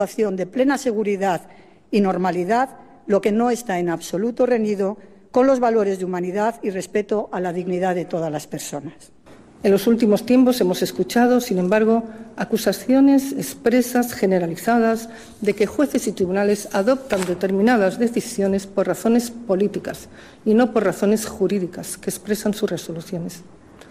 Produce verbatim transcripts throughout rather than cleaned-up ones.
Situación de plena seguridad y normalidad, lo que no está en absoluto reñido con los valores de humanidad y respeto a la dignidad de todas las personas. En los últimos tiempos hemos escuchado, sin embargo, acusaciones expresas, generalizadas, de que jueces y tribunales adoptan determinadas decisiones por razones políticas y no por razones jurídicas que expresan sus resoluciones.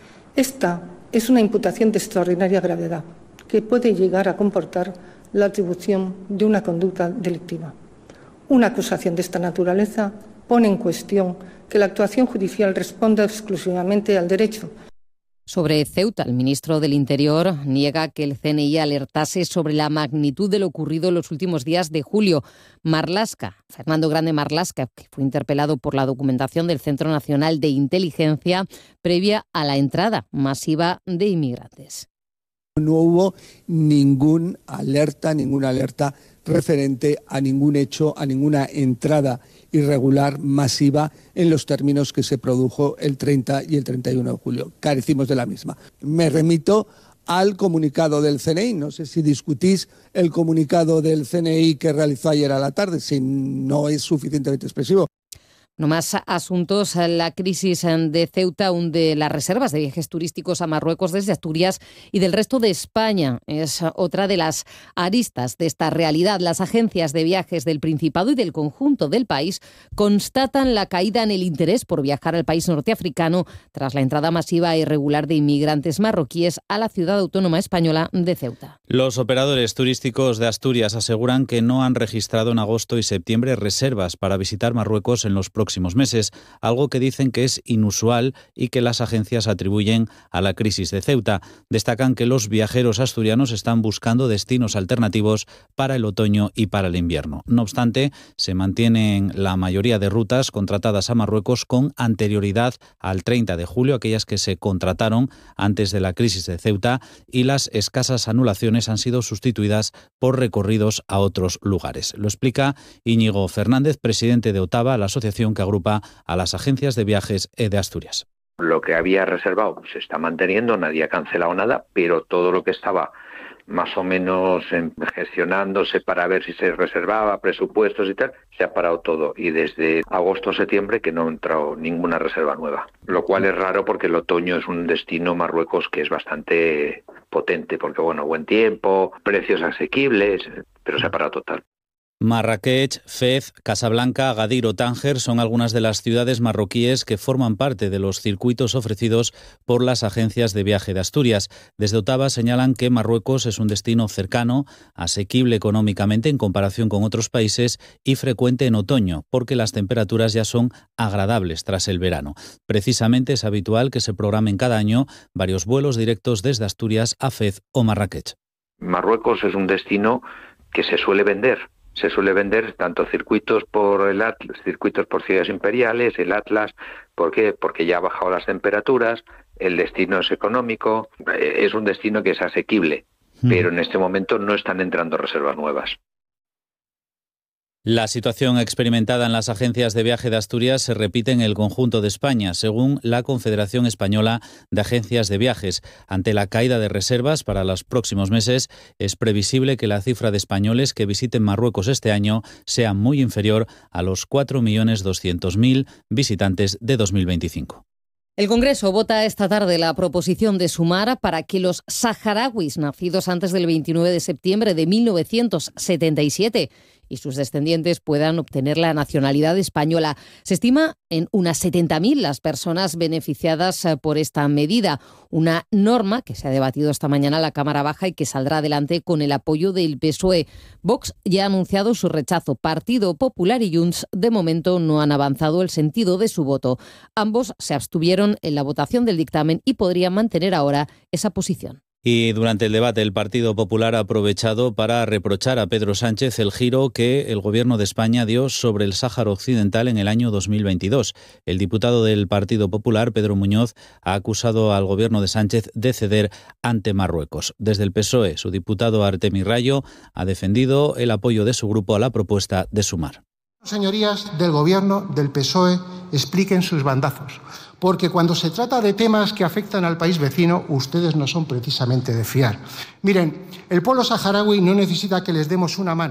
Esta es una imputación de extraordinaria gravedad que puede llegar a comportar la atribución de una conducta delictiva. Una acusación de esta naturaleza pone en cuestión que la actuación judicial responda exclusivamente al derecho. Sobre Ceuta, el ministro del Interior niega que el C N I alertase sobre la magnitud de lo ocurrido en los últimos días de julio. Marlaska, Fernando Grande Marlaska, que fue interpelado por la documentación del Centro Nacional de Inteligencia previa a la entrada masiva de inmigrantes. No hubo ningún alerta, ninguna alerta referente a ningún hecho, a ninguna entrada irregular masiva en los términos que se produjo el treinta y el treinta y uno de julio. Carecimos de la misma. Me remito al comunicado del C N I. No sé si discutís el comunicado del C N I que realizó ayer a la tarde, si no es suficientemente expresivo. No más asuntos. La crisis de Ceuta hunde las reservas de viajes turísticos a Marruecos desde Asturias y del resto de España. Es otra de las aristas de esta realidad. Las agencias de viajes del Principado y del conjunto del país constatan la caída en el interés por viajar al país norteafricano tras la entrada masiva e irregular de inmigrantes marroquíes a la ciudad autónoma española de Ceuta. Los operadores turísticos de Asturias aseguran que no han registrado en agosto y septiembre reservas para visitar Marruecos en los próximos meses, algo que dicen que es inusual y que las agencias atribuyen a la crisis de Ceuta. Destacan que los viajeros asturianos están buscando destinos alternativos para el otoño y para el invierno. No obstante, se mantienen la mayoría de rutas contratadas a Marruecos con anterioridad al treinta de julio, aquellas que se contrataron antes de la crisis de Ceuta, y las escasas anulaciones han sido sustituidas por recorridos a otros lugares. Lo explica Íñigo Fernández, presidente de OTAVA, la asociación que agrupa a las agencias de viajes de Asturias. Lo que había reservado se está manteniendo, nadie ha cancelado nada, pero todo lo que estaba más o menos gestionándose para ver si se reservaba, presupuestos y tal, se ha parado todo. Y desde agosto o septiembre que no ha entrado ninguna reserva nueva. Lo cual es raro porque el otoño es un destino Marruecos que es bastante potente, porque bueno, buen tiempo, precios asequibles, pero se ha parado total. Marrakech, Fez, Casablanca, Agadir o Tánger son algunas de las ciudades marroquíes que forman parte de los circuitos ofrecidos por las agencias de viaje de Asturias. Desde OTAVA señalan que Marruecos es un destino cercano, asequible económicamente en comparación con otros países y frecuente en otoño, porque las temperaturas ya son agradables tras el verano. Precisamente es habitual que se programen cada año varios vuelos directos desde Asturias a Fez o Marrakech. Marruecos es un destino que se suele vender. Se suele vender tanto circuitos por el Atlas, circuitos por ciudades imperiales, el Atlas. ¿Por qué? Porque ya ha bajado las temperaturas, el destino es económico, es un destino que es asequible, mm. pero en este momento no están entrando reservas nuevas. La situación experimentada en las agencias de viaje de Asturias se repite en el conjunto de España, según la Confederación Española de Agencias de Viajes. Ante la caída de reservas para los próximos meses, es previsible que la cifra de españoles que visiten Marruecos este año sea muy inferior a los cuatro millones doscientos mil visitantes de dos mil veinticinco. El Congreso vota esta tarde la proposición de Sumar para que los saharauis nacidos antes del veintinueve de septiembre de mil novecientos setenta y siete y sus descendientes puedan obtener la nacionalidad española. Se estima en unas setenta mil las personas beneficiadas por esta medida, una norma que se ha debatido esta mañana en la Cámara Baja y que saldrá adelante con el apoyo del P S O E. Vox ya ha anunciado su rechazo. Partido Popular y Junts de momento no han avanzado el sentido de su voto. Ambos se abstuvieron en la votación del dictamen y podrían mantener ahora esa posición. Y durante el debate el Partido Popular ha aprovechado para reprochar a Pedro Sánchez el giro que el Gobierno de España dio sobre el Sáhara Occidental en el año dos mil veintidós. El diputado del Partido Popular, Pedro Muñoz, ha acusado al Gobierno de Sánchez de ceder ante Marruecos. Desde el P S O E, su diputado Artemi Rayo ha defendido el apoyo de su grupo a la propuesta de Sumar. Señorías del Gobierno, del P S O E expliquen sus bandazos. Porque cuando se trata de temas que afectan al país vecino, ustedes no son precisamente de fiar. Miren, el pueblo saharaui no necesita que les demos una mano.